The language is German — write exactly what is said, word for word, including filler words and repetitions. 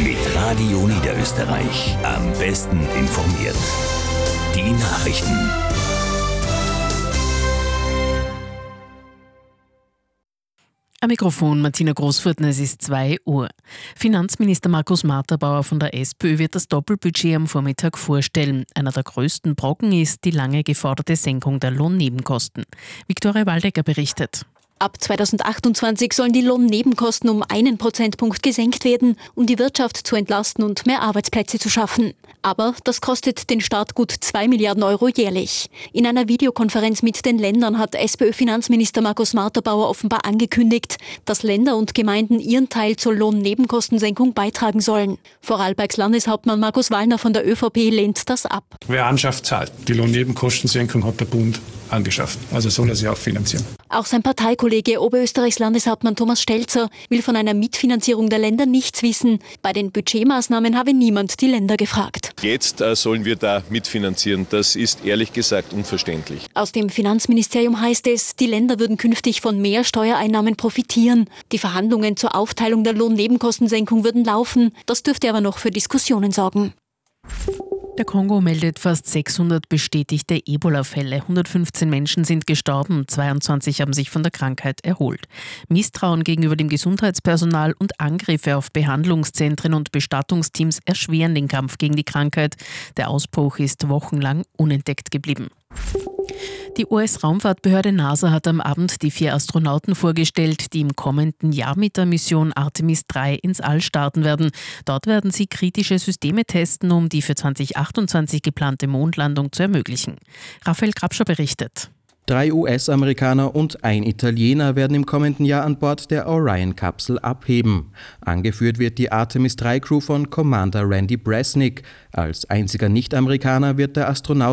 Mit Radio Niederösterreich. Am besten informiert. Die Nachrichten. Am Mikrofon Martina Großfurtner, es ist zwei Uhr. Finanzminister Markus Marterbauer von der SPÖ wird das Doppelbudget am Vormittag vorstellen. Einer der größten Brocken ist die lange geforderte Senkung der Lohnnebenkosten. Viktoria Waldecker berichtet. Ab zweitausendachtundzwanzig sollen die Lohnnebenkosten um einen Prozentpunkt gesenkt werden, um die Wirtschaft zu entlasten und mehr Arbeitsplätze zu schaffen. Aber das kostet den Staat gut zwei Milliarden Euro jährlich. In einer Videokonferenz mit den Ländern hat SPÖ-Finanzminister Markus Marterbauer offenbar angekündigt, dass Länder und Gemeinden ihren Teil zur Lohnnebenkostensenkung beitragen sollen. Vorarlbergs Landeshauptmann Markus Wallner von der ÖVP lehnt das ab. Wer anschafft, zahlt. Die Lohnnebenkostensenkung hat der Bund angeschafft. Also soll er sie auch finanzieren. Auch sein Parteikollege Oberösterreichs Landeshauptmann Thomas Stelzer will von einer Mitfinanzierung der Länder nichts wissen. Bei den Budgetmaßnahmen habe niemand die Länder gefragt. Jetzt äh, sollen wir da mitfinanzieren. Das ist ehrlich gesagt unverständlich. Aus dem Finanzministerium heißt es, die Länder würden künftig von mehr Steuereinnahmen profitieren. Die Verhandlungen zur Aufteilung der Lohnnebenkostensenkung würden laufen. Das dürfte aber noch für Diskussionen sorgen. Der Kongo meldet fast sechshundert bestätigte Ebola-Fälle. hundertfünfzehn Menschen sind gestorben, zweiundzwanzig haben sich von der Krankheit erholt. Misstrauen gegenüber dem Gesundheitspersonal und Angriffe auf Behandlungszentren und Bestattungsteams erschweren den Kampf gegen die Krankheit. Der Ausbruch ist wochenlang unentdeckt geblieben. Die U S-Raumfahrtbehörde NASA hat am Abend die vier Astronauten vorgestellt, die im kommenden Jahr mit der Mission Artemis drei ins All starten werden. Dort werden sie kritische Systeme testen, um die für zweitausendachtundzwanzig geplante Mondlandung zu ermöglichen. Raphael Grabscher berichtet. Drei U S-Amerikaner und ein Italiener werden im kommenden Jahr an Bord der Orion-Kapsel abheben. Angeführt wird die Artemis drei Crew von Commander Randy Bresnik. Als einziger Nicht-Amerikaner wird der Astronaut